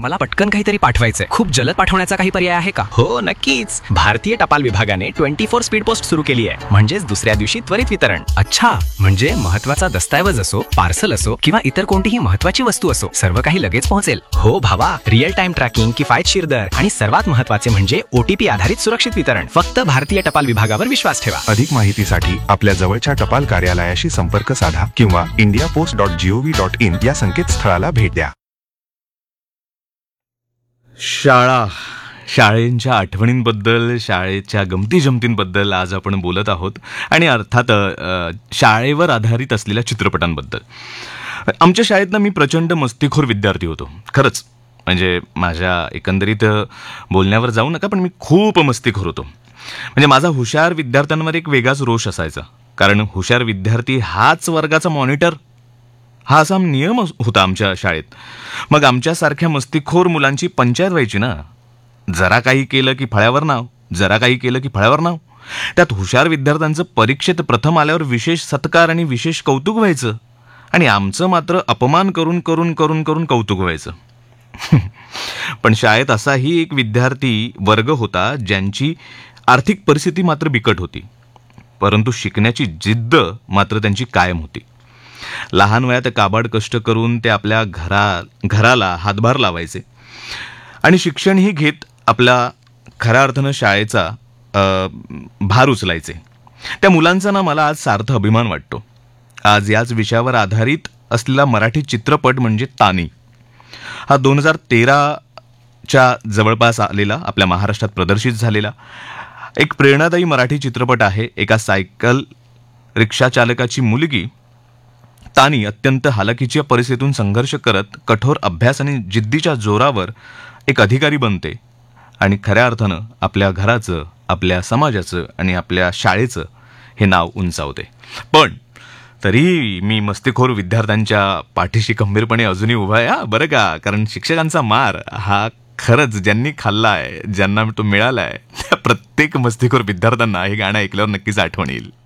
मला पटकन काहीतरी पाठवायचंय. खूप जलद पाठवण्याचा काही पर्याय आहे का? हो नक्कीच. भारतीय टपाल विभागाने 24 स्पीड पोस्ट सुरू केली आहे. म्हणजेच दुसऱ्या दिवशी त्वरित वितरण. अच्छा, म्हणजे महत्वाचा दस्तऐवज असो, पार्सल असो किंवा इतर कोणतीही महत्वाची वस्तू असो, सर्व काही लगेच पोहोचेल. हो भावा, रिअल टाइम ट्रॅकिंग, किफायतशीर दर आणि सर्वात महत्वाचे म्हणजे OTP आधारित सुरक्षित वितरण. फक्त भारतीय टपाल विभागावर विश्वास ठेवा. अधिक माहितीसाठी आपल्या जवळच्या टपाल कार्यालयाशी संपर्क साधा किंवा indiapost.gov.in या संकेतस्थळाला भेट द्या. शाळेच्या आठवणींबद्दल, शाळेच्या गमती जमतींबद्दल आज आपण बोलत आहोत आणि अर्थात शाळेवर आधारित असलेल्या चित्रपटांबद्दल. आमच्या शाळेत मी प्रचंड मस्तीखोर विद्यार्थी होतो. खरंच, म्हणजे माझ्या एकंदरीत बोलण्यावर जाऊ नका, पण मी खूप मस्तीखोर होतो. म्हणजे माझा हुशार विद्यार्थ्यांवर एक वेगळाच रोष असायचा, कारण हुशार विद्यार्थी हाच वर्गाचा मॉनिटर, हा असा नियम होता आमच्या शाळेत. मग आमच्यासारख्या मस्तीखोर मुलांची पंचायत व्हायची ना. जरा काही केलं की फळ्यावर नाव, जरा काही केलं की फळ्यावर नाव. त्यात हुशार विद्यार्थ्यांचं परीक्षेत प्रथम आल्यावर विशेष सत्कार आणि विशेष कौतुक व्हायचं, आणि आमचं मात्र अपमान करून करून करून करून कौतुक व्हायचं. पण शाळेत असाही एक विद्यार्थी वर्ग होता ज्यांची आर्थिक परिस्थिती मात्र बिकट होती, परंतु शिकण्याची जिद्द मात्र त्यांची कायम होती. लहान वयात काबाड कष्ट करून ते आपल्या घराला हातभार लावायचे आणि शिक्षणही घेत आपल्या खऱ्या अर्थानं शाळेचा भार उचलायचे. त्या मुलांचा ना मला आज सार्थ अभिमान वाटतो. आज याच विषयावर आधारित असलेला मराठी चित्रपट म्हणजे तानी. हा 2013च्या जवळपास आलेला, आपल्या महाराष्ट्रात प्रदर्शित झालेला एक प्रेरणादायी मराठी चित्रपट आहे. एका सायकल रिक्षा चालकाची मुलगी तानी अत्यंत हालाकीच्या परिस्थितीतून संघर्ष करत कठोर अभ्यास आणि जिद्दीच्या जोरावर एक अधिकारी बनते आणि खऱ्या अर्थानं आपल्या घराचं, आपल्या समाजाचं आणि आपल्या शाळेचं हे नाव उंचावते. पण तरी मी मस्तीखोर विद्यार्थ्यांच्या पाठीशी खंबीरपणे अजूनही उभा आहे, बरं का. कारण शिक्षकांचा मार हा खरंच ज्यांनी खाल्लाय, ज्यांना तो मिळालाय, त्या प्रत्येक मस्तीखोर विद्यार्थ्यांना हे गाणं ऐकल्यावर नक्कीच आठवण येईल.